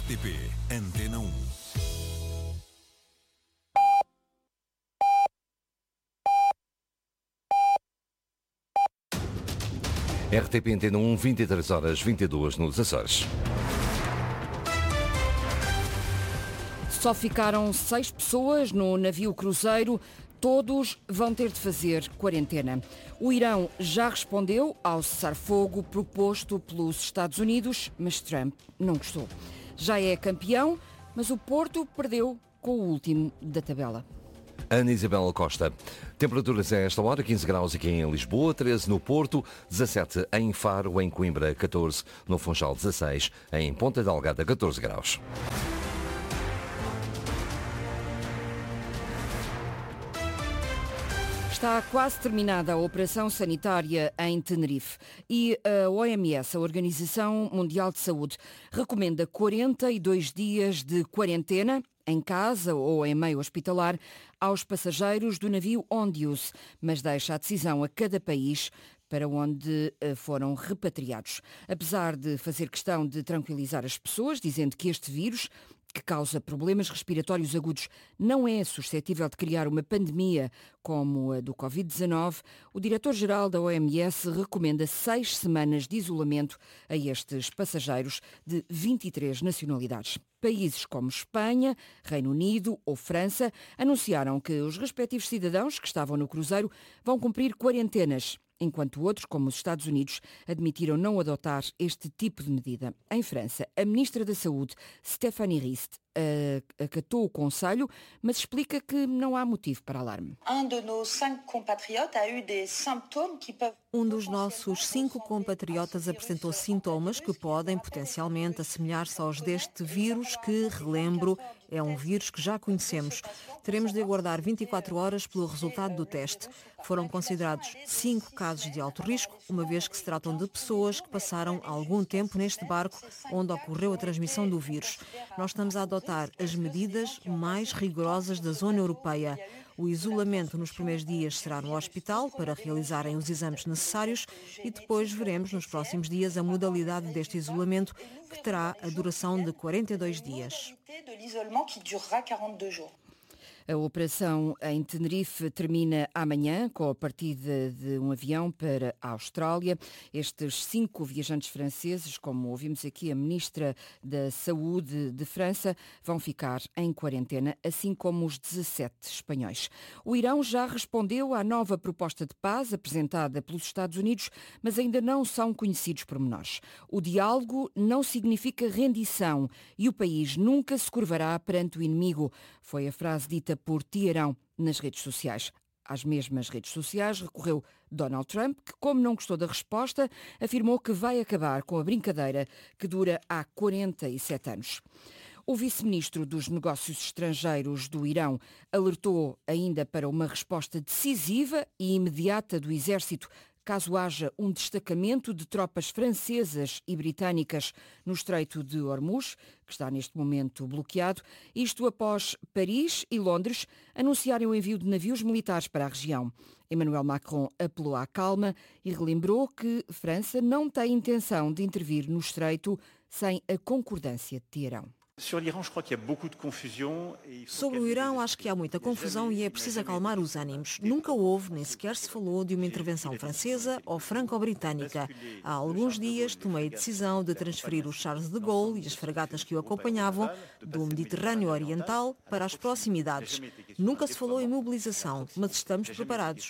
RTP Antena 1. RTP Antena 1, 23 horas 22 nos Açores. Só ficaram 6 pessoas no navio cruzeiro. Todos vão ter de fazer quarentena. O Irão já respondeu ao cessar-fogo proposto pelos Estados Unidos, mas Trump não gostou. Já é campeão, mas o Porto perdeu com o último da tabela. Ana Isabel Costa. Temperaturas a esta hora, 15 graus aqui em Lisboa, 13 no Porto, 17 em Faro, em Coimbra, 14 no Funchal, 16 em Ponta Delgada, 14 graus. Está quase terminada a operação sanitária em Tenerife e a OMS, a Organização Mundial de Saúde, recomenda 42 dias de quarentena em casa ou em meio hospitalar aos passageiros do navio Ondius, mas deixa a decisão a cada país para onde foram repatriados. Apesar de fazer questão de tranquilizar as pessoas, dizendo que este vírus, que causa problemas respiratórios agudos, não é suscetível de criar uma pandemia como a do Covid-19, o diretor-geral da OMS recomenda 6 semanas de isolamento a estes passageiros de 23 nacionalidades. Países como Espanha, Reino Unido ou França anunciaram que os respectivos cidadãos que estavam no cruzeiro vão cumprir quarentenas, enquanto outros, como os Estados Unidos, admitiram não adotar este tipo de medida. Em França, a ministra da Saúde, Stéphanie Rist, acatou o conselho, mas explica que não há motivo para alarme. Um dos nossos 5 compatriotas apresentou sintomas que podem potencialmente assemelhar-se aos deste vírus, que, relembro, é um vírus que já conhecemos. Teremos de aguardar 24 horas pelo resultado do teste. Foram considerados 5 casos de alto risco, uma vez que se tratam de pessoas que passaram algum tempo neste barco onde ocorreu a transmissão do vírus. Nós estamos a adotar as medidas mais rigorosas da zona europeia. O isolamento nos primeiros dias será no hospital para realizarem os exames necessários e depois veremos nos próximos dias a modalidade deste isolamento, que terá a duração de 42 dias. A operação em Tenerife termina amanhã com a partida de um avião para a Austrália. Estes 5 viajantes franceses, como ouvimos aqui a Ministra da Saúde de França, vão ficar em quarentena, assim como os 17 espanhóis. O Irão já respondeu à nova proposta de paz apresentada pelos Estados Unidos, mas ainda não são conhecidos pormenores. O diálogo não significa rendição e o país nunca se curvará perante o inimigo, foi a frase dita por Teherão nas redes sociais. Às mesmas redes sociais recorreu Donald Trump, que, como não gostou da resposta, afirmou que vai acabar com a brincadeira que dura há 47 anos. O vice-ministro dos Negócios Estrangeiros do Irão alertou ainda para uma resposta decisiva e imediata do exército caso haja um destacamento de tropas francesas e britânicas no Estreito de Hormuz, que está neste momento bloqueado, isto após Paris e Londres anunciarem o envio de navios militares para a região. Emmanuel Macron apelou à calma e relembrou que França não tem intenção de intervir no Estreito sem a concordância de Teherão. Sobre o Irão, acho que há muita confusão e é preciso acalmar os ânimos. Nunca houve, nem sequer se falou de uma intervenção francesa ou franco-britânica. Há alguns dias tomei a decisão de transferir o Charles de Gaulle e as fragatas que o acompanhavam do Mediterrâneo Oriental para as proximidades. Nunca se falou em mobilização, mas estamos preparados.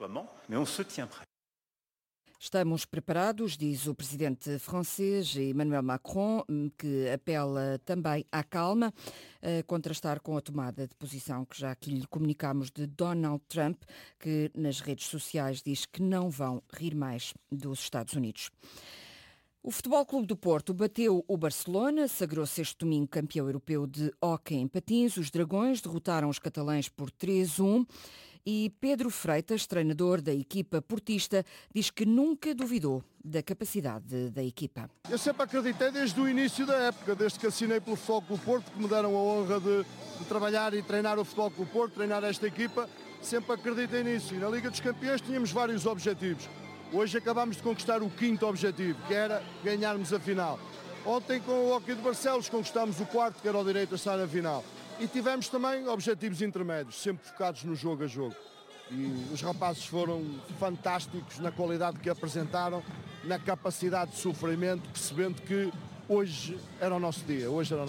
Estamos preparados, diz o presidente francês Emmanuel Macron, que apela também à calma, a contrastar com a tomada de posição que já aqui lhe comunicámos de Donald Trump, que nas redes sociais diz que não vão rir mais dos Estados Unidos. O Futebol Clube do Porto bateu o Barcelona, sagrou-se este domingo campeão europeu de hóquei em patins. Os Dragões derrotaram os catalães por 3-1 e Pedro Freitas, treinador da equipa portista, diz que nunca duvidou da capacidade da equipa. Eu sempre acreditei desde o início da época, desde que assinei pelo Futebol Clube do Porto, que me deram a honra de trabalhar e treinar o Futebol Clube do Porto, treinar esta equipa, sempre acreditei nisso. E na Liga dos Campeões tínhamos vários objetivos. Hoje acabámos de conquistar o 5º objetivo, que era ganharmos a final. Ontem com o Hockey de Barcelos conquistámos o quarto, que era o direito a estar na final. E tivemos também objetivos intermédios, sempre focados no jogo a jogo. E os rapazes foram fantásticos na qualidade que apresentaram, na capacidade de sofrimento, percebendo que hoje era o nosso dia.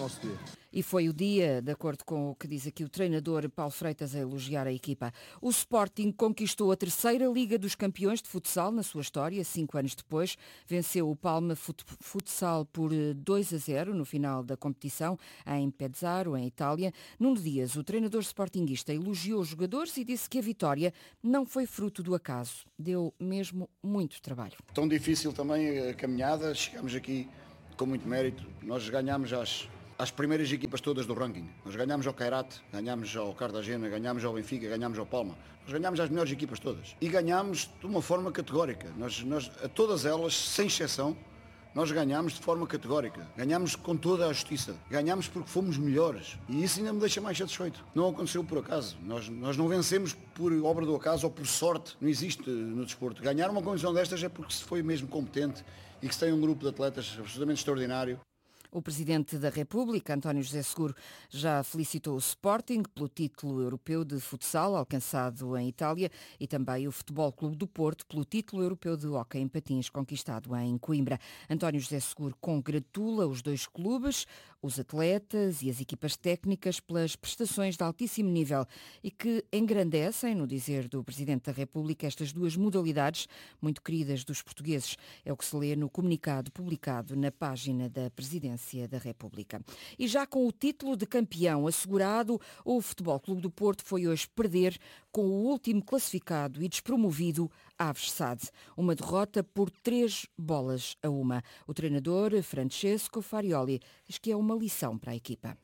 E foi o dia, de acordo com o que diz aqui o treinador Paulo Freitas, a elogiar a equipa. O Sporting conquistou a terceira Liga dos Campeões de futsal na sua história, 5 anos depois. Venceu o Palma Futsal por 2-0 no final da competição, em Pezzaro, em Itália. Nuno Dias, o treinador sportinguista, elogiou os jogadores e disse que a vitória não foi fruto do acaso. Deu mesmo muito trabalho. Tão difícil também a caminhada, chegamos aqui com muito mérito. Nós ganhámos às primeiras equipas todas do ranking. Nós ganhámos ao Kairat, ganhámos ao Cartagena, ganhámos ao Benfica, ganhámos ao Palma. Nós ganhámos às melhores equipas todas. E ganhámos de uma forma categórica. Nós, a todas elas, sem exceção, nós ganhámos de forma categórica. Ganhámos com toda a justiça. Ganhámos porque fomos melhores. E isso ainda me deixa mais satisfeito. Não aconteceu por acaso. Nós não vencemos por obra do acaso ou por sorte. Não existe no desporto. Ganhar uma condição destas é porque se foi mesmo competente e que se tem um grupo de atletas absolutamente extraordinário. O Presidente da República, António José Seguro, já felicitou o Sporting pelo título europeu de futsal alcançado em Itália e também o Futebol Clube do Porto pelo título europeu de hóquei em patins conquistado em Coimbra. António José Seguro congratula os dois clubes, os atletas e as equipas técnicas pelas prestações de altíssimo nível e que engrandecem, no dizer do Presidente da República, estas duas modalidades muito queridas dos portugueses. É o que se lê no comunicado publicado na página da Presidência da República. E já com o título de campeão assegurado, o Futebol Clube do Porto foi hoje perder com o último classificado e despromovido Aves SAD. Uma derrota por 3-1. O treinador Francesco Farioli diz que é uma lição para a equipa.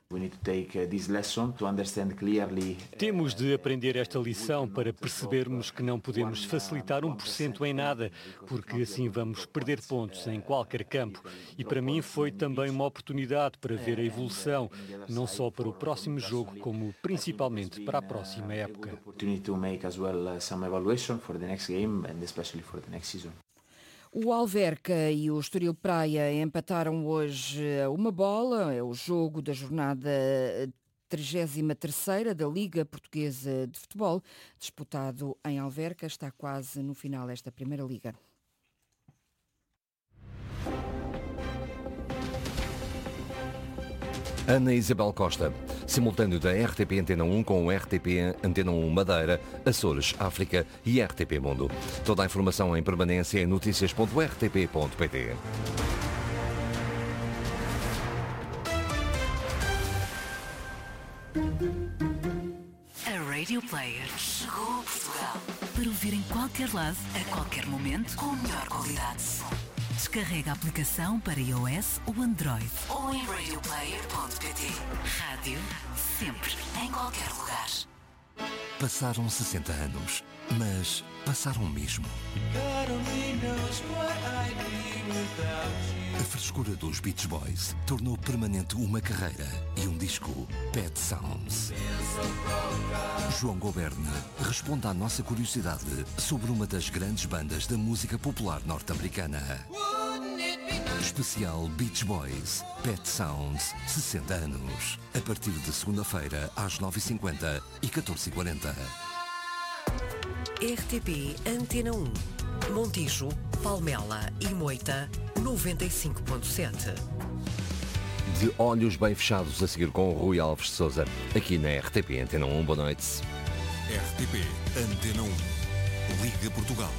Temos de aprender esta lição para percebermos que não podemos facilitar 1% em nada, porque assim vamos perder pontos em qualquer campo. E para mim foi também uma oportunidade para ver a evolução, não só para o próximo jogo, como principalmente para a próxima época. O Alverca e o Estoril Praia empataram hoje uma bola, é o jogo da jornada 33ª da Liga Portuguesa de Futebol, disputado em Alverca, está quase no final esta primeira liga. Ana Isabel Costa, simultâneo da RTP Antena 1 com o RTP Antena 1 Madeira, Açores, África e RTP Mundo. Toda a informação em permanência em noticias.rtp.pt. A Radio Player chegou a Portugal para ouvir em qualquer lado, a qualquer momento, com a melhor qualidade de som. Descarrega a aplicação para iOS ou Android ou em radioplayer.pt. Rádio sempre, em qualquer lugar. Passaram 60 anos, mas passaram mesmo. A frescura dos Beach Boys tornou permanente uma carreira e um disco, Pet Sounds. João Goberne responde à nossa curiosidade sobre uma das grandes bandas da música popular norte-americana. Especial Beach Boys, Pet Sounds, 60 anos. A partir de segunda-feira, às 9h50 e 14h40. RTP Antena 1. Montijo, Palmela e Moita, 95.7. De olhos bem fechados, a seguir com o Rui Alves de Sousa, aqui na RTP Antena 1. Boa noite. RTP Antena 1. Liga Portugal.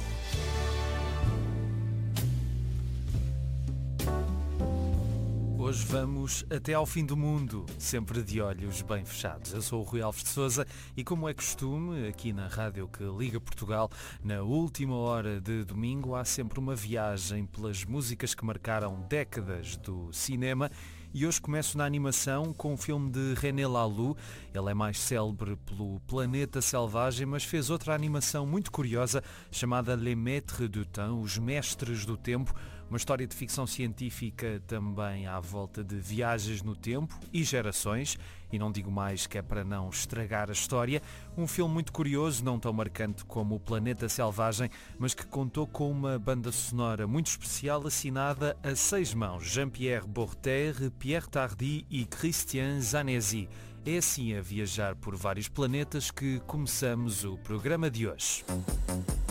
Hoje vamos até ao fim do mundo, sempre de olhos bem fechados. Eu sou o Rui Alves de Sousa e, como é costume, aqui na rádio que liga Portugal, na última hora de domingo há sempre uma viagem pelas músicas que marcaram décadas do cinema. E hoje começo na animação com um filme de René Laloux. Ele é mais célebre pelo Planeta Selvagem, mas fez outra animação muito curiosa chamada Les Maîtres du Temps, Os Mestres do Tempo, Uma história de ficção científica também à volta de viagens no tempo e gerações, e não digo mais que é para não estragar a história. Um filme muito curioso, não tão marcante como O Planeta Selvagem, mas que contou com uma banda sonora muito especial assinada a 6 mãos, Jean-Pierre Bourter, Pierre Tardy e Christian Zanesi. É assim a viajar por vários planetas que começamos o programa de hoje.